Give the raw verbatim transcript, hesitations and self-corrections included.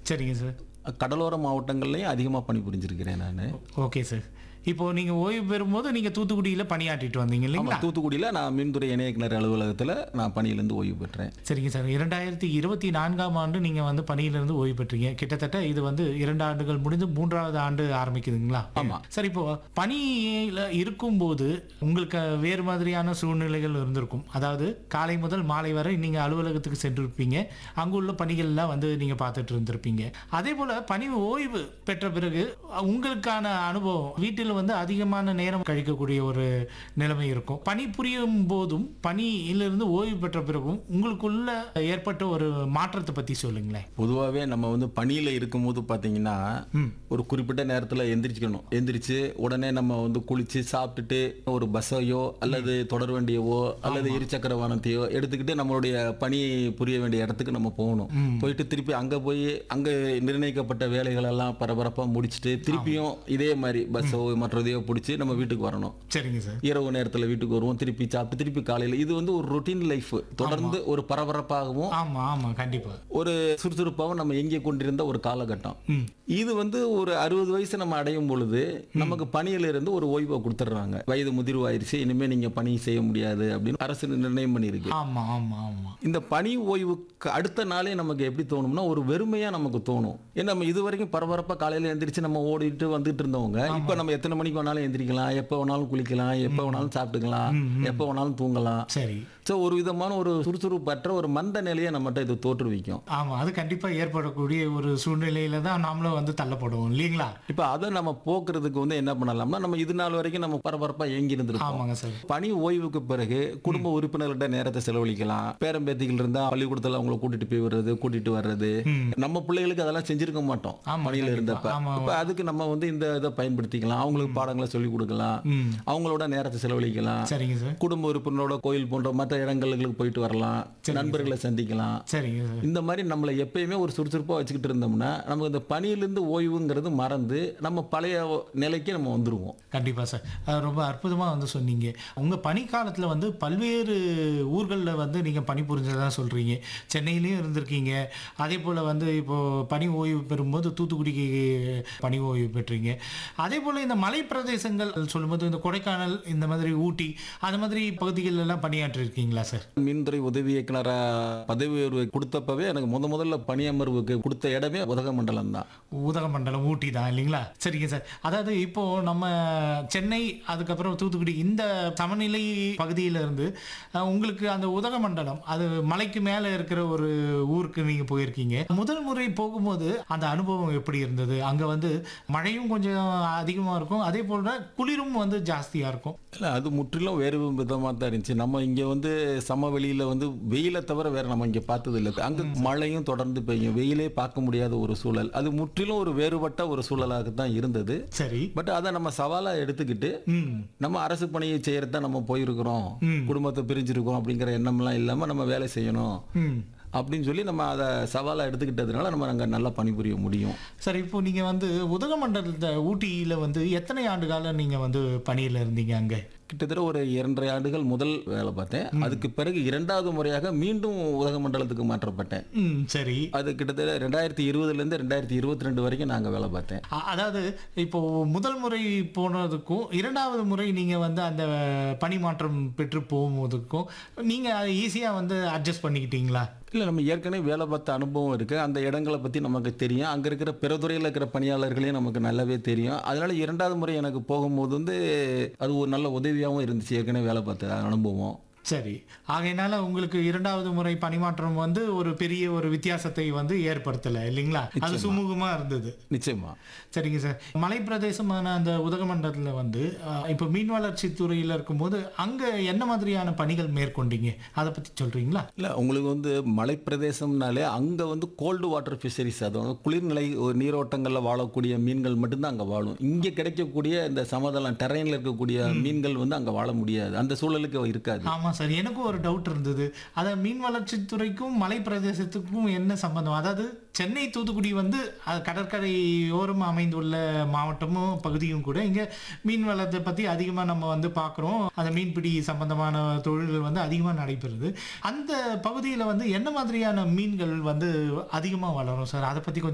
சரிங்க சார். கடலோர மாவட்டங்கள்லயும் அதிகமா பணிபுரிஞ்சிருக்கிறேன் நானு. Okay sir. இப்போ நீங்க ஓய்வு பெறும்போது நீங்க தூத்துக்குடியில பணியாற்றிட்டு வந்தீங்க ஆமா, இல்லைங்களா? தூத்துக்குடியில நான் மின்துறை இணை இயக்குனர் அலுவலகத்துல நான் பணியிலிருந்து ஓய்வு பெற்றேன். சரிங்க சார். இரண்டாயிரத்தி இருபத்தி நான்காம் ஆண்டு நீங்க வந்து பணியிலிருந்து ஓய்வு பெற்றீங்க. கிட்டத்தட்ட இது வந்து இரண்டு ஆண்டுகள் முடிந்து மூன்றாவது ஆண்டு ஆரம்பிக்குதுங்களா? ஆமா. சார், இப்போ பணியில இருக்கும்போது உங்களுக்கு வேறு மாதிரியான சூழ்நிலைகள் இருந்திருக்கும். அதாவது காலை முதல் மாலை வரை நீங்க அலுவலகத்துக்கு சென்றிருப்பீங்க. அங்குள்ள பணிகள்லாம் வந்து நீங்க பார்த்துட்டு இருந்திருப்பீங்க. அதே போல பணி ஓய்வு பெற்ற பிறகு உங்களுக்கான அனுபவம் வீட்டில் வந்து அதிகமான நேரம் கழிக்கக்கூடிய ஒரு நிலைமை இருக்கும். பணி புரியும் போதும் பணியிலிருந்து ஓய்வு பெற்ற பிறகும் உங்களுக்குள்ள ஏற்பட்ட ஒரு மாற்றத்தை பத்தி சொல்லுங்களேன். பொதுவாகவே நம்ம வந்து பணியில இருக்கும்போது பாத்தீங்கன்னா ஒரு குறிப்பிட்ட நேரத்துல எந்திரிச்சுக்கணும். எந்திரிச்சு உடனே நம்ம வந்து குளிச்சு சாப்பிட்டுட்டு ஒரு பஸ்ஸையோ அல்லது தொடர் வண்டியவோ அல்லது இருசக்கர வாகனத்தையோ எடுத்துக்கிட்டு நம்மளுடைய பணி புரிய வேண்டிய இடத்துக்கு நம்ம போகணும். போயிட்டு திருப்பி அங்க போய் அங்க நிர்ணயிக்கப்பட்ட வேலைகள் எல்லாம் பரபரப்பா முடிச்சுட்டு திருப்பியும் இதே மாதிரி பஸ்ஸோ மற்றதையோ பிடிச்சி நம்ம வீட்டுக்கு வரணும். சரிங்க சார். இரவு நேரத்துல வீட்டுக்கு வருவோம், திருப்பி சாப்பிட்டு திருப்பி காலையில. இது வந்து ஒரு ரொட்டீன் லைஃப். தொடர்ந்து ஒரு பரபரப்பாகவும் ஆமா ஆமா கண்டிப்பா ஒரு சுறுசுறுப்பாகவும் நம்ம எங்கே கொண்டிருந்த ஒரு காலகட்டம். இது வந்து ஒரு அறுபது வயசு நம்ம அடையும் பொழுது நமக்கு பணியில இருந்து ஒரு ஓய்வை கொடுத்துட்றாங்க. வயது முதிர்வாயிருச்சு, இனிமே நீங்க பணி செய்ய முடியாது அப்படின்னு அரசு நிர்ணயம் பண்ணியிருக்கு. ஆமா ஆமா ஆமா இந்த பணி ஓய்வுக்கு அடுத்த நாளே நமக்கு எப்படி தோணும்னா ஒரு வெறுமையா நமக்கு தோணும். ஏன்னா நம்ம இது வரைக்கும் பரபரப்பா காலையில எந்திரிச்சு நம்ம ஓடிட்டு வந்துட்டு இருந்தவங்க இப்ப நம்ம எத்தனை மணிக்கு வேணாலும் எந்திரிக்கலாம், எப்ப வேணாலும் குளிக்கலாம், எப்ப வேணாலும் சாப்பிட்டுக்கலாம், எப்ப வேணாலும் தூங்கலாம். சரி. ஸோ ஒரு விதமான ஒரு சுறுசுறுப்பற்ற ஒரு மந்த நிலையை நம்மகிட்ட இது தோற்றுவிக்கும். ஆமா, அது கண்டிப்பா ஏற்படக்கூடிய ஒரு சூழ்நிலையில தான் நாமளும் வந்து தள்ளப்படுவோம் இல்லீங்களா? இப்ப அதை நம்ம போக்குறதுக்கு வந்து என்ன பண்ணலாம்னா நம்ம இது நாள் வரைக்கும் நம்ம பரபரப்பா ஏங்கி இருந்திருக்கோம். ஆமாங்க சார். பணி ஓய்வுக்கு பிறகு குடும்ப உறுப்பினர்கிட்ட நேரத்தை செலவழிக்கலாம். பேரம்பேத்திகள் இருந்தா பள்ளிக்கூடத்துல அவங்களை கூட்டிட்டு போய் வர்றது, கூட்டிட்டு வர்றது. நம்ம பிள்ளைகளுக்கு அதெல்லாம் செஞ்சிருக்க மாட்டோம் பணியில இருந்தப்ப. இப்ப அதுக்கு நம்ம வந்து இந்த இதை பயன்படுத்திக்கலாம். அவங்களுக்கு பாடங்களை சொல்லி கொடுக்கலாம், அவங்களோட நேரத்தை செலவழிக்கலாம். சரிங்க சார். குடும்ப உறுப்பினரோட கோயில் போன்ற மற்ற இடங்களுக்கு போயிட்டு வரலாம், நண்பர்களை சந்திக்கலாம். சரிங்க சார். இந்த மாதிரி நம்மளை எப்பயுமே ஒரு சுறுசுறுப்பா வச்சுக்கிட்டு இருந்தோம்னா நமக்கு இந்த பணியிலிருந்து ஓய்வுங்கிறது மறந்து நம்ம பழைய நிலைக்கு நம்ம வந்துருவோம். கண்டிப்பா சார். அது ரொம்ப அற்புதமா வந்து சொன்னீங்க. உங்க பணி காலத்துல வந்து பல்வேறு ஊர்களில் வந்து நீங்க பணிபுரிஞ்சதா சொல்றீங்க. சென்னையிலயும் இருந்திருக்கீங்க. அதே போல வந்து இப்போ பணி ஓய்வு பெறும்போது தூத்துக்குடிக்கு பணி ஓய்வு பெற்றீங்க. அதே போல இந்த மலை பிரதேசங்கள் சொல்லும்போது இந்த கொடைக்கானல், இந்த மாதிரி ஊட்டி, அந்த மாதிரி பகுதிகள் எல்லாம் பணியாற்றி இருக்கீங்களா சார்? மின்துறை உதவி இயக்குனரா பதவி உயர்வு கொடுத்தப்பவே எனக்கு முத முதல்ல பணியமர்வுக்கு கொடுத்த இடமே உதகமண்டலம் தான். உதகமண்டலம் ஊட்டி தான் இல்லைங்களா? சரிங்க சார். அதாவது இப்போ நம்ம சென்னை, அதுக்கப்புறம் தூத்துக்குடி, இந்த சமநிலை பகுதியில இருந்து உங்களுக்கு அந்த உதகமண்டலம், அது மலைக்கு மேல இருக்கிற ஒரு ஊருக்கு நீங்க போயிருக்கீங்க. முதல் முறை போகும்போது அந்த அனுபவம் எப்படி இருந்தது? அங்க வந்து மழையும் கொஞ்சம் அதிகமா இருக்கும், அதே போல குளிரும் வந்து ஜாஸ்தியா இருக்கும். இல்லை, அது முற்றிலும் வேறு விதமாக தான் இருந்துச்சு. நம்ம இங்கே வந்து சமவெளியில் வந்து வெயிலை தவிர வேற நம்ம இங்கே பார்த்தது இல்லை. அங்கே மழையும் தொடர்ந்து பெய்யும், வெயிலே பார்க்க முடியாத ஒரு சூழல். அது முற்றிலும் ஒரு வேறுபட்ட ஒரு சூழலாக தான் இருந்தது. சரி. பட் அதை நம்ம சவாலாக எடுத்துக்கிட்டு நம்ம அரசு பணியை செய்யறத நம்ம போயிருக்கிறோம், குடும்பத்தை பிரிஞ்சிருக்கோம் அப்படிங்கிற எண்ணம்லாம் இல்லாமல் நம்ம வேலை செய்யணும் அப்படின்னு சொல்லி நம்ம அதை சவாலாக எடுத்துக்கிட்டதுனால நம்ம அங்கே நல்லா பணிபுரிய முடியும். சார், இப்போ நீங்க வந்து உதகமண்டலத்தை ஊட்டியில வந்து எத்தனை ஆண்டு காலம் நீங்க வந்து பணியில இருந்தீங்க? அங்க கிட்டத்தட்ட ஒரு இரண்டரை ஆண்டுகள் முதல் வேலை பார்த்தேன். அதுக்கு பிறகு இரண்டாவது முறையாக மீண்டும் உதகமண்டலத்துக்கு மாற்றப்பட்டேன். சரி. அது கிட்டத்தட்ட ரெண்டாயிரத்தி இருபதுல இருந்து ரெண்டாயிரத்தி இருபத்தி ரெண்டு வரைக்கும் நாங்க வேலை பார்த்தேன். அதாவது இப்போ முதல் முறை போனதுக்கும் இரண்டாவது முறை நீங்க வந்து அந்த பணி மாற்றம் பெற்று போகும்போதுக்கும் நீங்க ஈஸியா வந்து அட்ஜஸ்ட் பண்ணிக்கிட்டீங்களா? இல்லை, நம்ம ஏற்கனவே வேலை பார்த்த அனுபவம் இருக்குது, அந்த இடங்களை பற்றி நமக்கு தெரியும், அங்கே இருக்கிற பிற துறையில் இருக்கிற பணியாளர்களையும் நமக்கு நல்லாவே தெரியும். அதனால இரண்டாவது முறை எனக்கு போகும்போது வந்து அது ஒரு நல்ல உதவியாகவும் இருந்துச்சு, ஏற்கனவே வேலை பார்த்த அனுபவம். சரி. ஆகையினால உங்களுக்கு இரண்டாவது முறை பணிமாற்றம் வந்து ஒரு பெரிய ஒரு வித்தியாசத்தை வந்து ஏற்படுத்தலை இல்லைங்களா? அது சுமூகமா இருந்தது. நிச்சயமா. சரிங்க சார். மலை பிரதேசமான அந்த உதகமண்டலத்தில் வந்து இப்போ மீன் வளர்ச்சி துறையில் இருக்கும்போது அங்கே என்ன மாதிரியான பணிகள் மேற்கொண்டீங்க, அதை பற்றி சொல்றீங்களா? இல்லை, உங்களுக்கு வந்து மலை பிரதேசம்னாலே அங்கே வந்து கோல்டு வாட்டர் ஃபிஷரிஸ், அதாவது குளிர்நிலை நீரோட்டங்களில் வாழக்கூடிய மீன்கள் மட்டும்தான் அங்கே வாழும். இங்கே கிடைக்கக்கூடிய இந்த சமதளம் டெரைனில் இருக்கக்கூடிய மீன்கள் வந்து அங்கே வாழ முடியாது, அந்த சூழலுக்கு இருக்காது. ஆமாம் சார், எனக்கும் ஒரு டவுட் இருந்தது. அதாவது மீன் வளர்ச்சி துறைக்கும் மலை பிரதேசத்துக்கும் என்ன சம்பந்தம்? அதாவது சென்னை தூத்துக்குடி வந்து கடற்கரை ஓரம் அமைந்துள்ள மாவட்டமும் பகுதியும் கூட இங்கே மீன் வளத்தை பற்றி அதிகமாக நம்ம வந்து பார்க்குறோம். அந்த மீன்பிடி சம்பந்தமான தொழில்கள் வந்து அதிகமாக நடைபெறுது. அந்த பகுதியில் வந்து என்ன மாதிரியான மீன்கள் வந்து அதிகமாக வளரும் சார்? அதை பற்றி கொஞ்சம்